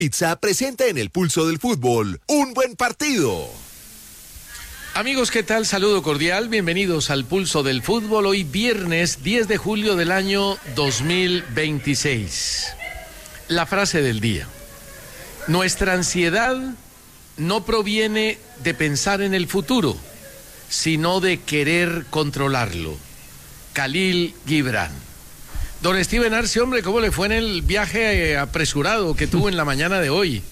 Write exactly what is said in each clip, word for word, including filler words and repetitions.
Pizza presenta en el pulso del fútbol un buen partido. Amigos, ¿qué tal? Saludo cordial, bienvenidos al Pulso del Fútbol, hoy viernes diez de julio del año dos mil veintiséis. La frase del día: nuestra ansiedad no proviene de pensar en el futuro, sino de querer controlarlo. Khalil Gibran. Don Steven Arce, hombre, ¿cómo le fue en el viaje apresurado que tuvo en la mañana de hoy?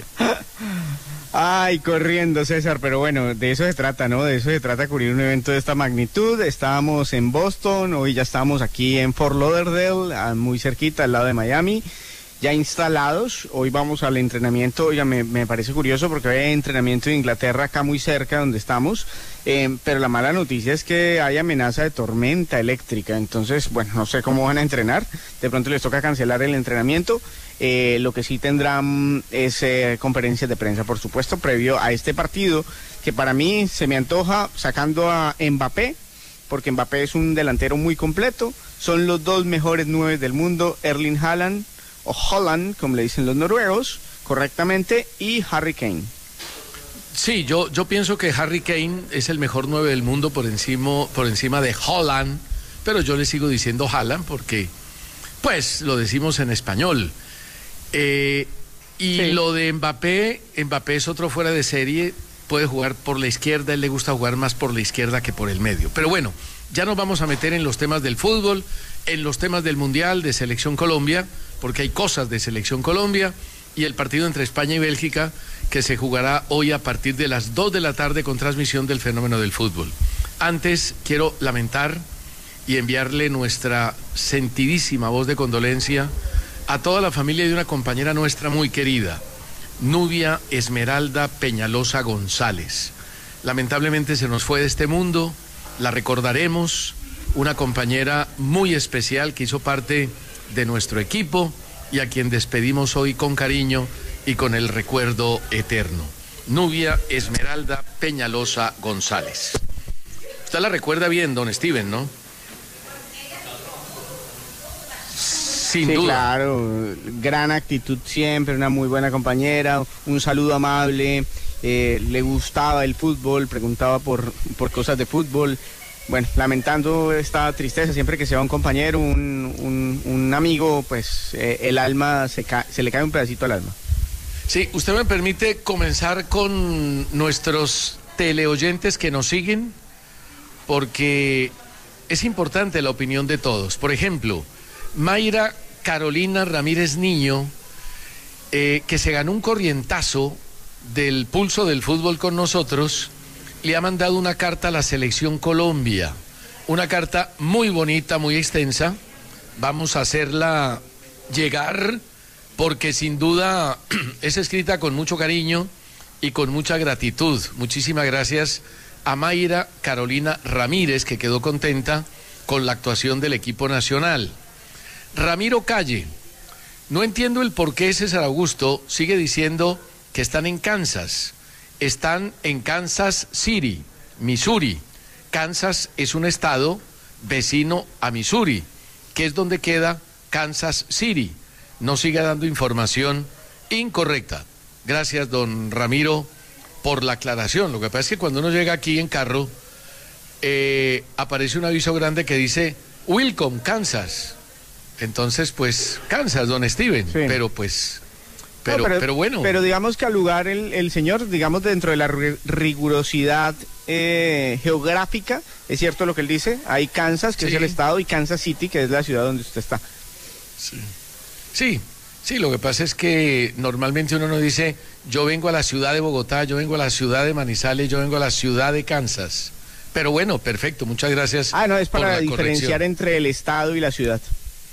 Ay, corriendo, César, pero bueno, de eso se trata, ¿no? De eso se trata, cubrir un evento de esta magnitud. Estábamos en Boston, hoy ya estamos aquí en Fort Lauderdale, muy cerquita, al lado de Miami, ya instalados. Hoy vamos al entrenamiento. Oiga, me, me parece curioso porque hay entrenamiento de Inglaterra acá muy cerca donde estamos, eh, pero la mala noticia es que hay amenaza de tormenta eléctrica, entonces, bueno, no sé cómo van a entrenar, de pronto les toca cancelar el entrenamiento. Eh, lo que sí tendrán es eh, conferencias de prensa, por supuesto, previo a este partido, que para mí se me antoja sacando a Mbappé, porque Mbappé es un delantero muy completo, son los dos mejores nueve del mundo, Erling Haaland, o Holland, como le dicen los noruegos, correctamente, y Harry Kane. Sí, yo, yo pienso que Harry Kane es el mejor nueve del mundo por encima, por encima de Holland, pero yo le sigo diciendo Haaland porque, pues, lo decimos en español. Eh, y sí. Lo de Mbappé, Mbappé es otro fuera de serie, puede jugar por la izquierda, él le gusta jugar más por la izquierda que por el medio. Pero bueno, ya nos vamos a meter en los temas del fútbol, en los temas del Mundial, de Selección Colombia, porque hay cosas de Selección Colombia, y el partido entre España y Bélgica, que se jugará hoy a partir de las dos de la tarde con transmisión del Fenómeno del Fútbol. Antes, quiero lamentar y enviarle nuestra sentidísima voz de condolencia a toda la familia de una compañera nuestra muy querida, Nubia Esmeralda Peñalosa González. Lamentablemente se nos fue de este mundo, la recordaremos, una compañera muy especial que hizo parte de nuestro equipo y a quien despedimos hoy con cariño y con el recuerdo eterno. Nubia Esmeralda Peñalosa González. Usted la recuerda bien, don Steven, ¿no? Sin sí, duda. Claro, gran actitud siempre, una muy buena compañera, un saludo amable, eh, le gustaba el fútbol, preguntaba por, por cosas de fútbol. Bueno, lamentando esta tristeza, siempre que se va un compañero, un, un, un amigo, pues eh, el alma, se, ca se le cae un pedacito al alma. Sí, usted me permite comenzar con nuestros teleoyentes que nos siguen, porque es importante la opinión de todos. Por ejemplo, Mayra Carolina Ramírez Niño, eh, que se ganó un corrientazo del pulso del fútbol con nosotros, le ha mandado una carta a la Selección Colombia, una carta muy bonita, muy extensa. Vamos a hacerla llegar porque sin duda es escrita con mucho cariño y con mucha gratitud. Muchísimas gracias a Mayra Carolina Ramírez, que quedó contenta con la actuación del equipo nacional. Ramiro Calle, no entiendo el por qué César Augusto sigue diciendo que están en Kansas. Están en Kansas City, Missouri. Kansas es un estado vecino a Missouri, que es donde queda Kansas City. No siga dando información incorrecta. Gracias, don Ramiro, por la aclaración. Lo que pasa es que cuando uno llega aquí en carro, eh, aparece un aviso grande que dice Welcome, Kansas. Entonces, pues, Kansas, don Steven, sí. pero pues... Pero, no, pero, pero bueno. Pero digamos que al lugar el, el señor, digamos dentro de la rigurosidad eh, geográfica, es cierto lo que él dice, hay Kansas, que sí. es el estado, y Kansas City, que es la ciudad donde usted está. Sí. sí, sí, lo que pasa es que normalmente uno no dice, yo vengo a la ciudad de Bogotá, yo vengo a la ciudad de Manizales, yo vengo a la ciudad de Kansas. Pero bueno, perfecto, muchas gracias. Ah, no, es para diferenciar entre el estado y la ciudad.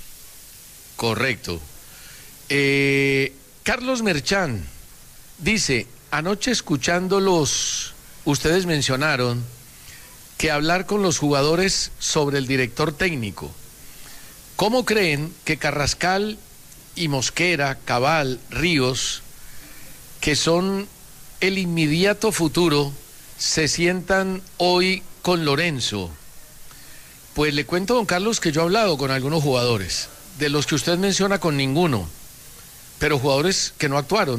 Correcto. Eh... Carlos Merchán dice, anoche escuchándolos, ustedes mencionaron que hablar con los jugadores sobre el director técnico. ¿Cómo creen que Carrascal y Mosquera, Cabal, Ríos, que son el inmediato futuro, se sientan hoy con Lorenzo? Pues le cuento, don Carlos, que yo he hablado con algunos jugadores, de los que usted menciona con ninguno. pero jugadores que no actuaron.